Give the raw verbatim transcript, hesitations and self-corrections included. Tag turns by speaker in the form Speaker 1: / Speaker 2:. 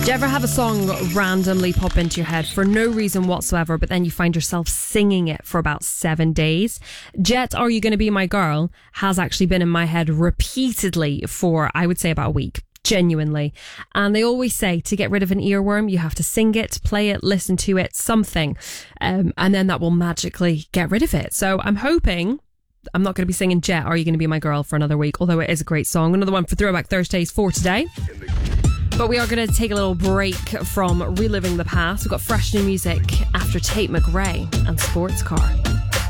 Speaker 1: Do you ever have a song randomly pop into your head for no reason whatsoever, but then you find yourself singing it for about seven days? Jet, Are You Gonna Be My Girl has actually been in my head repeatedly for, I would say, about a week. Genuinely. And they always say to get rid of an earworm, you have to sing it, play it, listen to it, something. Um, and then that will magically get rid of it. So I'm hoping I'm not going to be singing Jet, Are You Gonna Be My Girl for another week, although it is a great song. Another one for Throwback Thursdays for today. But we are going to take a little break from reliving the past. We've got fresh new music after Tate McRae and Sports Car.